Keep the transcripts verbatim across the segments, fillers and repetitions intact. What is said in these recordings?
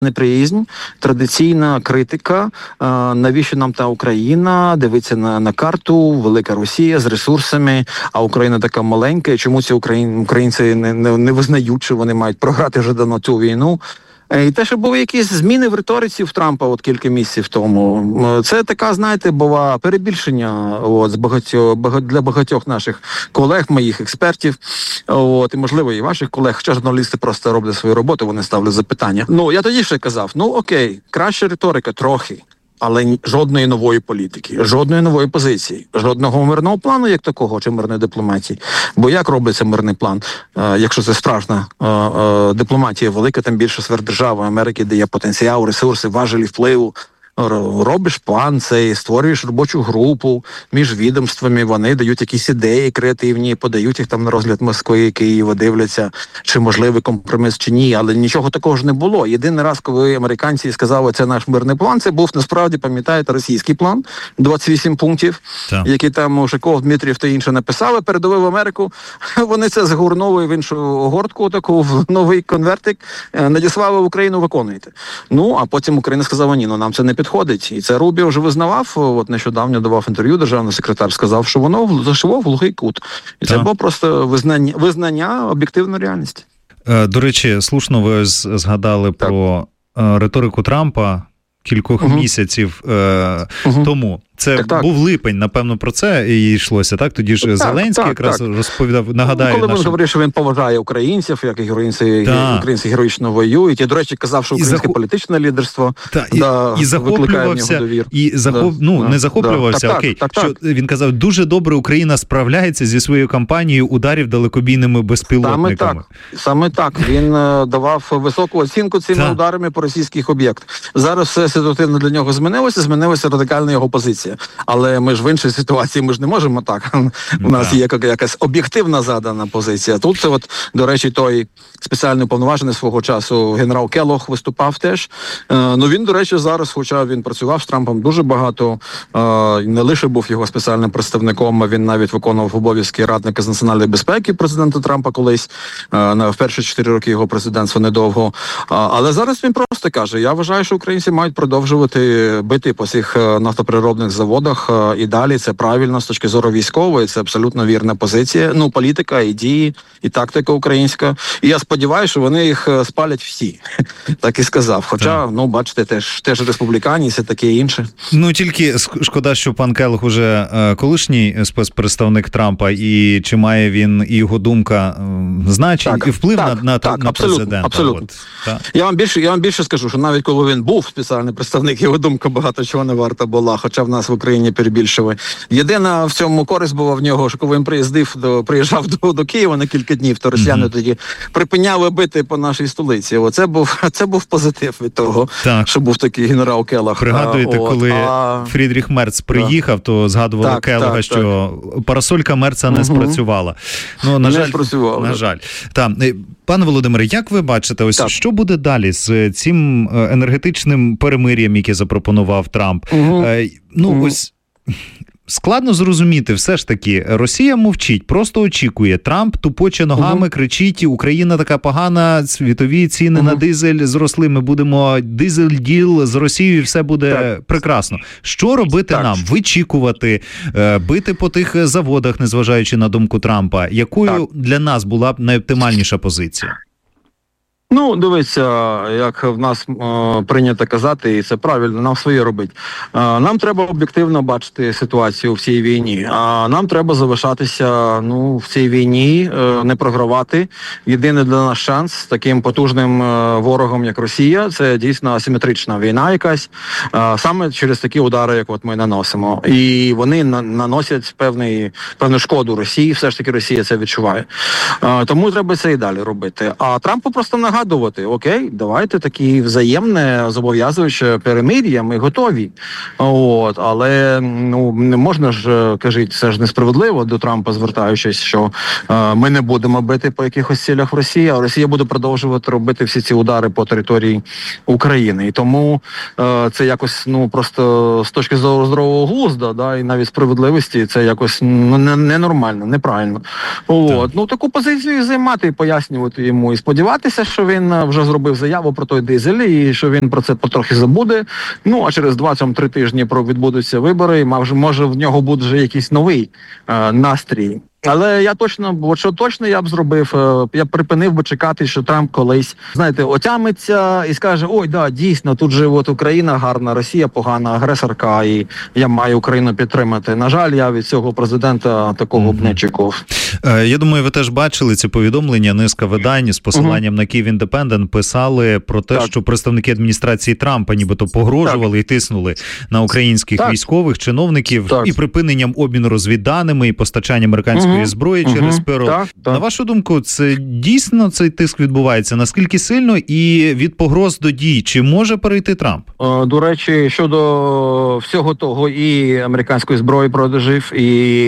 неприязнь, традиційна критика, навіщо нам та Україна, дивиться на, на карту, велика Росія з ресурсами, а Україна така маленька, і чому ці україн, українці не, не, не визнають, що вони мають програти вже давно цю війну. І те, що були якісь зміни в риториці в Трампа от кілька місяців тому, це така, знаєте, була перебільшення от, з багатьох, багать, для багатьох наших колег, моїх експертів, от, і, можливо, і ваших колег, хоча журналісти просто роблять свою роботу, вони ставлять запитання. Ну, я тоді ще казав, ну окей, краща риторика трохи, але жодної нової політики, жодної нової позиції, жодного мирного плану, як такого, чи мирної дипломатії. Бо як робиться мирний план, е, якщо це справжня е, е, дипломатія велика, тим більше сверхдержава Америки, де є потенціал, ресурси, важелі впливу. Робиш план цей, створюєш робочу групу між відомствами, вони дають якісь ідеї креативні, подають їх там на розгляд Москви, Києва, дивляться, чи можливий компроміс, чи ні, але нічого такого ж не було. Єдиний раз, коли американці сказали, це наш мирний план, це був насправді, пам'ятаєте, російський план, двадцять вісім пунктів, так. Які там Ушаков, Дмитрієв та інше написали, передали в Америку, вони це згорнули в іншу огортку, таку в новий конвертик, надіслали в Україну, виконуєте. Ну, а потім Україна сказала, ні, ну нам це не підходить. І це Рубіо вже визнавав, от нещодавно давав інтерв'ю, державний секретар сказав, що воно зайшло в глухий кут. І це було просто визнання, визнання об'єктивної реальності. До речі, слушно ви згадали так. про риторику Трампа кількох угу. місяців е, угу. тому. Це так, так. був липень, напевно, про це і йшлося, так? Тоді ж так, Зеленський так, якраз так. розповідав, нагадаю... Коли нашим... він говорив, що він поважає українців, як і українці, українці героїчно воюють, і, до речі, казав, що українське захоп... політичне лідерство та, да, і, і захоплювався, і захоп... да, ну, да, не захоплювався, да. окей, так, так, що так. він казав, дуже добре Україна справляється зі своєю кампанією ударів далекобійними безпілотниками. Саме так, саме так. Він uh, давав високу оцінку цими так. ударами по російських об'єктах. Зараз все ситуативно для нього змінилося, змінилася радикальна його позиція. Але ми ж в іншій ситуації, ми ж не можемо так. У нас є якась об'єктивна задана позиція. Тут це от, до речі, той спеціальний уповноважений свого часу генерал Келлог виступав теж. Е, ну він, до речі, зараз, хоча він працював з Трампом дуже багато, е, не лише був його спеціальним представником, а він навіть виконував обов'язки радника з національної безпеки президента Трампа колись, е, в перші чотири роки його президентства недовго. Е, але зараз він просто каже, я вважаю, що українці мають продовжувати бити по цих нафтопереробних заводах і далі. Це правильно з точки зору військової, це абсолютно вірна позиція. Ну, політика, і дії, і тактика українська. І я сподіваюся, що вони їх спалять всі. Так і сказав. Хоча, так. ну, бачите, теж, теж республіканці, все таке інше. Ну, тільки шкода, що пан Келлог уже е, колишній спецпредставник Трампа, і чи має він, і його думка, е, значень, так, і вплив так, на, на, так, на абсолютно, президента. Абсолютно. От, так. Я вам більше, я вам більше скажу, що навіть коли він був спеціальний представник, його думка багато чого не варта була, хоча в нас в Україні перебільшили. Єдина в цьому користь була в нього, що коли він приїздив до, приїжджав до, до Києва на кілька днів, то росіяни mm-hmm. тоді припиняли бити по нашій столиці. Оце був, це був позитив від того, так. що був такий генерал Келлог. Пригадуєте, От, коли а... Фрідріх Мерц приїхав, так. то згадували так, Келлога, так, що так. парасолька Мерца не mm-hmm. спрацювала. Ну, на не жаль, спрацювала. На жаль. Так. Пане Володимире, як ви бачите, ось так. що буде далі з цим енергетичним перемир'ям, яке запропонував Трамп? Mm-hmm. Ну, mm-hmm. ось... Складно зрозуміти, все ж таки, Росія мовчить, просто очікує. Трамп тупоче ногами, uh-huh. кричить, Україна така погана, світові ціни uh-huh. на дизель зросли, ми будемо дизель-діл з Росією, все буде так. прекрасно. Що робити так. нам? Вичікувати, бити по тих заводах, незважаючи на думку Трампа? Якою так. для нас була б найоптимальніша позиція? Ну, дивіться, як в нас е, прийнято казати, і це правильно, нам своє робить. Е, нам треба об'єктивно бачити ситуацію в цій війні. А нам треба залишатися, ну, в цій війні, е, не програвати. Єдиний для нас шанс з таким потужним е, ворогом, як Росія, це дійсно асиметрична війна якась, е, саме через такі удари, як от ми наносимо. І вони на, наносять певний, певну шкоду Росії, все ж таки Росія це відчуває. Е, тому треба це і далі робити. А Трампу просто нагадує, окей, давайте такі взаємне, зобов'язуюче перемир'я, ми готові. От, але ну, не можна ж, кажіть, це ж несправедливо до Трампа, звертаючись, що е, ми не будемо бити по якихось цілях в Росії, а Росія буде продовжувати робити всі ці удари по території України. І тому е, це якось, ну, просто з точки зору здорового глузду, да, і навіть справедливості, це якось ну, ненормально, неправильно. От, ну, таку позицію займати і пояснювати йому, і сподіватися, що він вже зробив заяву про той дизель і що він про це потрохи забуде. Ну, а через два-три тижні відбудуться вибори, і може, може в нього буде вже якийсь новий е, настрій. Але я точно, от що точно я б зробив, я б припинив би чекати, що Трамп колись, знаєте, отямиться і скаже, ой, да, дійсно, тут же от Україна гарна, Росія погана, агресорка, і я маю Україну підтримати. На жаль, я від цього президента такого б не чекав. Я думаю, ви теж бачили ці повідомлення, низка видань з посиланням uh-huh. на Київ Індепендент писали про те, так. що представники адміністрації Трампа нібито погрожували так. і тиснули на українських так. військових чиновників так. і припиненням обміну розвідданими і постачання американської uh-huh. зброї uh-huh. через Перл. Так, так. На вашу думку, це дійсно цей тиск відбувається? Наскільки сильно і від погроз до дій? Чи може перейти Трамп? До речі, щодо всього того, і американської зброї продажів, і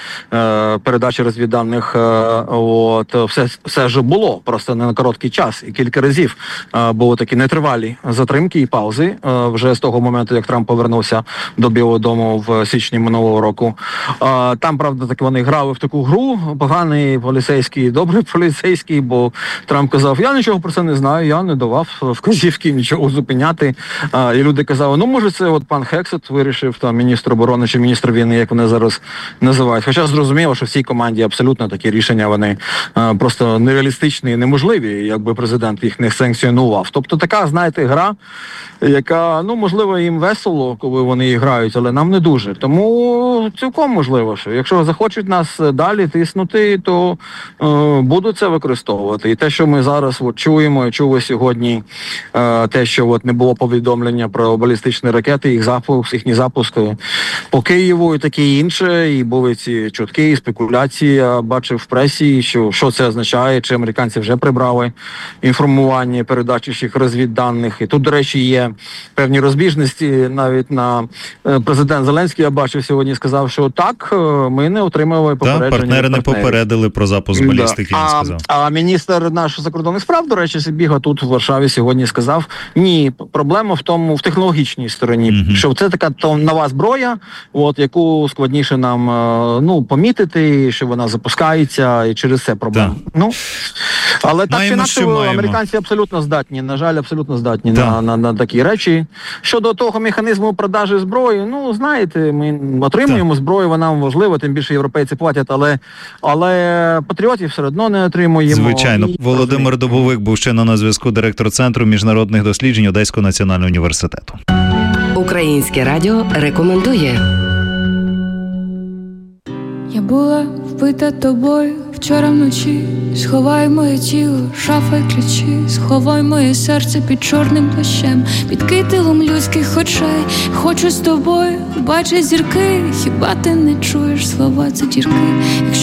е, передачі розвідданих, е, от, все, все ж було, просто не на короткий час. І кілька разів е, були такі нетривалі затримки і паузи е, вже з того моменту, як Трамп повернувся до Білого дому в січні минулого року. Е, там, правда, так вони грали в таку гру, поганий поліцейський, добрий поліцейський, бо Трамп казав, я нічого про це не знаю, я не давав вказівки нічого зупиняти. А, і люди казали, ну, може, це от пан Хексет вирішив, там, міністр оборони чи міністр війни, як вони зараз називають. Хоча зрозуміло, що в цій команді абсолютно такі рішення, вони а, просто нереалістичні і неможливі, якби президент їх не санкціонував. Тобто така, знаєте, гра, яка, ну, можливо, їм весело, коли вони грають, але нам не дуже. Тому цілком можливо, що якщо захочуть нас далі тиснути, то е, будуть це використовувати. І те, що ми зараз от, чуємо, і чули сьогодні, е, те, що от, не було повідомлення про балістичні ракети, їх запуск, їхні запуски по Києву і таке інше, і були ці чутки, і спекуляції, я бачив в пресі, що, що це означає, чи американці вже прибрали інформування, передачі їх розвідданих. І тут, до речі, є певні розбіжності, навіть на е, президент Зеленський, я бачив сьогодні, сказав, що так, ми не отримали попередження. Так, партнери не попередили про запуск балістики, да. він сказав. А, а міністр наш закордонних справ, до речі, Сибіга тут в Варшаві сьогодні сказав, ні, проблема в тому, в технологічній стороні, mm-hmm. що це така то нова зброя, от, яку складніше нам, ну, помітити, що вона запускається, і через це проблема. Ну, але так чи інакше, американці абсолютно здатні, на жаль, абсолютно здатні на, на, на такі речі. Щодо того механізму продажі зброї, ну, знаєте, ми отримуємо так. зброю, вона важлива, тим більше європейці платять, але, але патріотів все одно не отримуємо. Звичайно. І... Володимир Дубовик був ще на зв'язку, директор Центру міжнародних досліджень Одеського національного університету. Українське радіо рекомендує. Я була вбита тобою вчора вночі. Сховай моє тіло, шафа й ключі. Сховай моє серце під чорним плащем, під кителом людських очей. Хочу з тобою бачити зірки. Хіба ти не чуєш слова, це дірки? Якщо